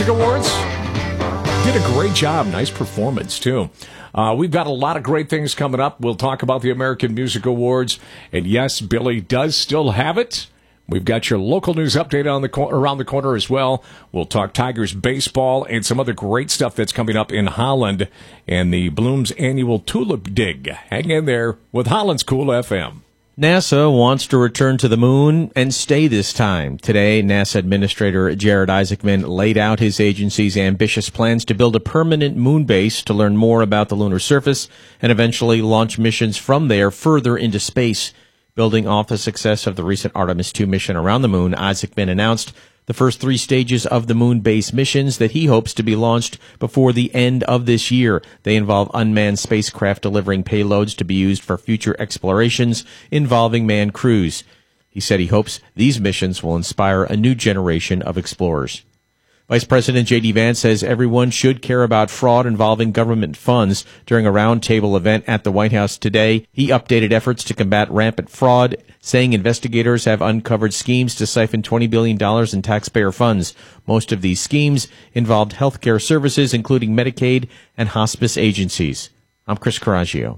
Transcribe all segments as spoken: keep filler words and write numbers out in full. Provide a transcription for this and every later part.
Awards did a great job. Nice performance, too. Uh, we've got a lot of great things coming up. We'll talk about the American Music Awards. And yes, Billy does still have it. We've got your local news update on the cor- around the corner as well. We'll talk Tigers baseball and some other great stuff that's coming up in Holland and the Bloom's annual Tulip Dig. Hang in there with Holland's Cool F M. NASA wants to return to the moon and stay this time. Today, NASA Administrator Jared Isaacman laid out his agency's ambitious plans to build a permanent moon base to learn more about the lunar surface and eventually launch missions from there further into space. Building off the success of the recent Artemis two mission around the moon, Isaacman announced the first three stages of the moon base missions that he hopes to be launched before the end of this year. They involve unmanned spacecraft delivering payloads to be used for future explorations involving manned crews. He said he hopes these missions will inspire a new generation of explorers. Vice President J D. Vance says everyone should care about fraud involving government funds. During a roundtable event at the White House today, he updated efforts to combat rampant fraud, saying investigators have uncovered schemes to siphon twenty billion dollars in taxpayer funds. Most of these schemes involved healthcare services, including Medicaid and hospice agencies. I'm Chris Coraggio.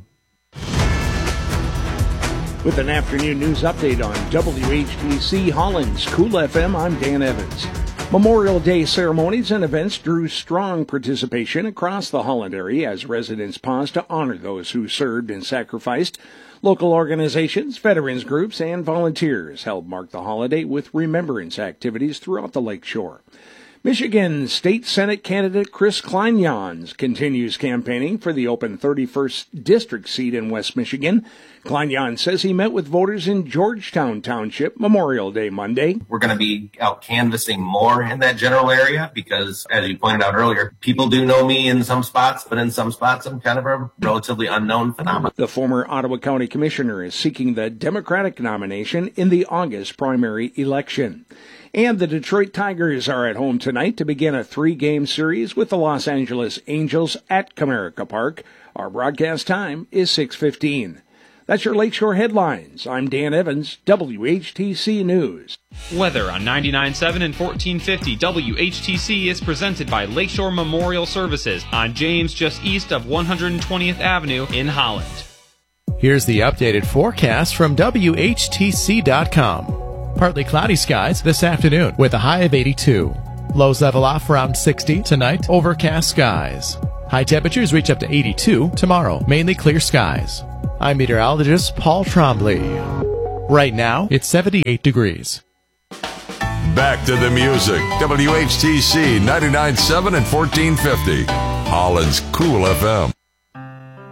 With an afternoon news update on W H T C Holland's Cool F M, I'm Dan Evans. Memorial Day ceremonies and events drew strong participation across the Holland area as residents paused to honor those who served and sacrificed. Local organizations, veterans groups, and volunteers helped mark the holiday with remembrance activities throughout the lakeshore. Michigan State Senate candidate Chris Kleinjans continues campaigning for the open thirty-first District seat in West Michigan. Kleinjans says he met with voters in Georgetown Township Memorial Day Monday. We're going to be out canvassing more in that general area because, as you pointed out earlier, people do know me in some spots, but in some spots I'm kind of a relatively unknown phenomenon. The former Ottawa County Commissioner is seeking the Democratic nomination in the August primary election. And the Detroit Tigers are at home tonight to begin a three-game series with the Los Angeles Angels at Comerica Park. Our broadcast time is six fifteen. That's your Lakeshore Headlines. I'm Dan Evans, W H T C News. Weather on ninety-nine point seven and fourteen fifty W H T C is presented by Lakeshore Memorial Services on James, just east of one hundred twentieth Avenue in Holland. Here's the updated forecast from W H T C dot com. Partly cloudy skies this afternoon with a high of eighty-two. Lows level off around sixty tonight, overcast skies. High temperatures reach up to eighty-two tomorrow, mainly clear skies. I'm meteorologist Paul Trombley. Right now, it's seventy-eight degrees. Back to the music. W H T C ninety-nine point seven and fourteen fifty. Holland's Cool F M.